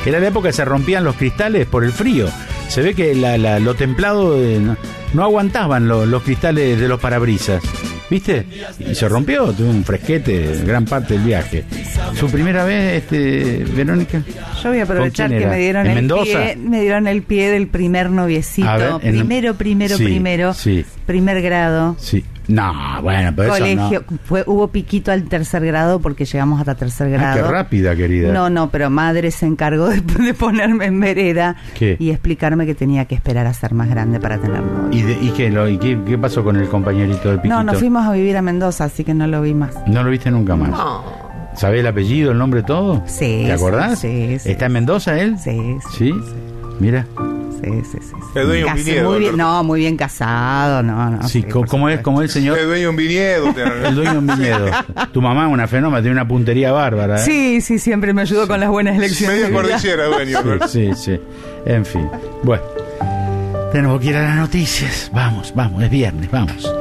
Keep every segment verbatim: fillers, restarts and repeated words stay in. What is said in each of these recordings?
Era la época que se rompían los cristales por el frío. Se ve que la, la, lo templado eh, no, no aguantaban lo, los cristales de los parabrisas. ¿Viste? Y se rompió, tuvo un fresquete gran parte del viaje. ¿Su primera vez, este, Verónica? Yo voy a aprovechar que me dieron ¿En el Mendoza? pie, me dieron el pie del primer noviecito. A ver, en- primero, primero, sí, primero. sí. Primer grado. Sí. No, bueno, pero Colegio. eso no. Fue, hubo piquito al tercer grado porque llegamos hasta tercer Ah, grado. qué rápida, querida. No, no, pero madre se encargó de, de ponerme en vereda. ¿Qué? Y explicarme que tenía que esperar a ser más grande para tener novio. ¿Y, de, y, qué, lo, y qué, qué pasó con el compañerito del piquito? No, nos fuimos a vivir a Mendoza, así que no lo vi más. ¿No lo viste nunca más? No. ¿Sabés el apellido, el nombre, todo? Sí. ¿Te acordás? Sí, sí. ¿Está en Mendoza él? Sí, ¿Sí? Mira. Sí, sí, sí. sí. Es dueño de un Casi viñedo, muy bien, Alberto. no, muy bien casado, no, no. Sí, co- por ¿cómo es, supuesto. cómo es el señor? Es dueño de un viñedo. El dueño de un viñedo. Tu mamá es una fenómena, tiene una puntería bárbara. ¿eh? Sí, sí, siempre me ayudó con las buenas elecciones. Media cordillera, dueño. Alberto. Sí, sí, sí. En fin. Bueno. Tenemos que ir a las noticias. Vamos, vamos, es viernes, vamos.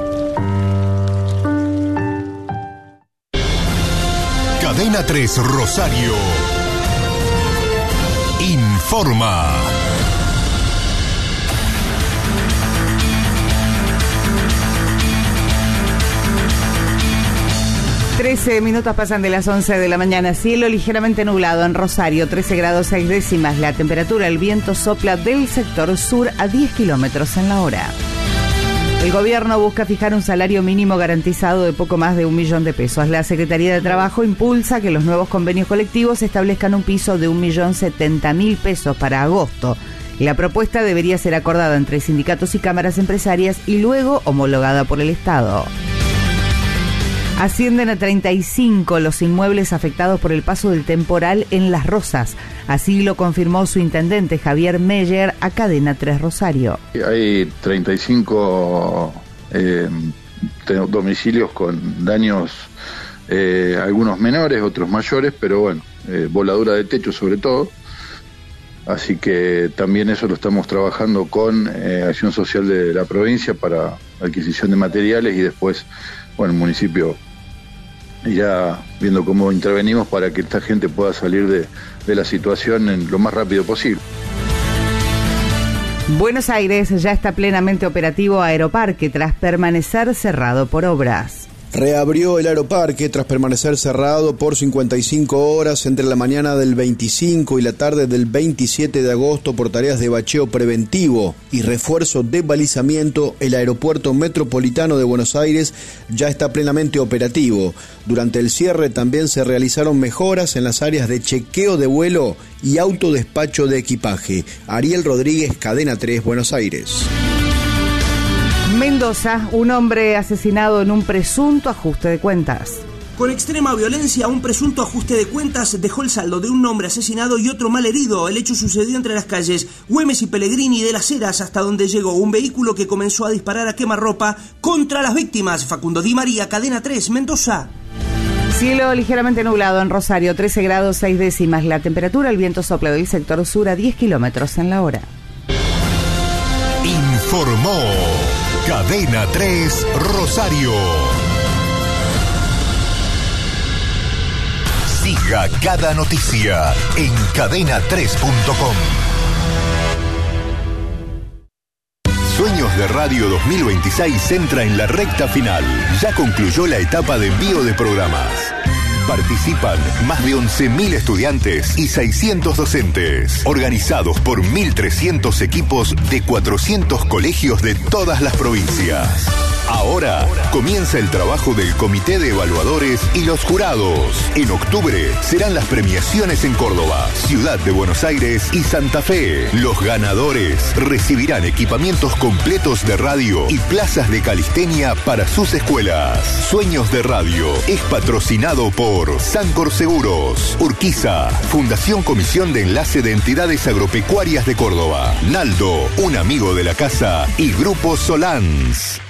Cadena tres Rosario informa. trece minutos pasan de las once de la mañana. Cielo ligeramente nublado en Rosario, trece grados seis décimas. La temperatura, el viento sopla del sector sur a diez kilómetros en la hora. El gobierno busca fijar un salario mínimo garantizado de poco más de un millón de pesos. La Secretaría de Trabajo impulsa que los nuevos convenios colectivos establezcan un piso de un millón setenta mil pesos para agosto. La propuesta debería ser acordada entre sindicatos y cámaras empresarias y luego homologada por el Estado. Ascienden a treinta y cinco los inmuebles afectados por el paso del temporal en Las Rosas. Así lo confirmó su intendente Javier Meyer a Cadena tres Rosario. Hay treinta y cinco eh, domicilios con daños, eh, algunos menores, otros mayores, pero bueno, eh, voladura de techo sobre todo. Así que también eso lo estamos trabajando con eh, Acción Social de la provincia para adquisición de materiales y después, bueno, el municipio irá viendo cómo intervenimos para que esta gente pueda salir de, de la situación en lo más rápido posible. Buenos Aires ya está plenamente operativo Aeroparque tras permanecer cerrado por obras. Reabrió el Aeroparque tras permanecer cerrado por cincuenta y cinco horas entre la mañana del veinticinco y la tarde del veintisiete de agosto por tareas de bacheo preventivo y refuerzo de balizamiento. El Aeropuerto Metropolitano de Buenos Aires ya está plenamente operativo. Durante el cierre también se realizaron mejoras en las áreas de chequeo de vuelo y autodespacho de equipaje. Ariel Rodríguez, Cadena tres, Buenos Aires. Mendoza, un hombre asesinado en un presunto ajuste de cuentas. Con extrema violencia, un presunto ajuste de cuentas dejó el saldo de un hombre asesinado y otro malherido. El hecho sucedió entre las calles Güemes y Pellegrini de Las Heras, hasta donde llegó un vehículo que comenzó a disparar a quemarropa contra las víctimas. Facundo Di María, Cadena tres, Mendoza. Cielo ligeramente nublado en Rosario, trece grados seis décimas. La temperatura, el viento sopla del sector sur a diez kilómetros en la hora. Informó Cadena tres Rosario. Siga cada noticia en cadena tres punto com. Sueños de Radio dos mil veintiséis entra en la recta final. Ya concluyó la etapa de envío de programas. Participan más de once mil estudiantes y seiscientos docentes, organizados por mil trescientos equipos de cuatrocientos colegios de todas las provincias. Ahora comienza el trabajo del Comité de Evaluadores y los jurados. En octubre serán las premiaciones en Córdoba, Ciudad de Buenos Aires y Santa Fe. Los ganadores recibirán equipamientos completos de radio y plazas de calistenia para sus escuelas. Sueños de Radio es patrocinado por Sancor Seguros, Urquiza, Fundación Comisión de Enlace de Entidades Agropecuarias de Córdoba, Naldo, un amigo de la casa, y Grupo Solans.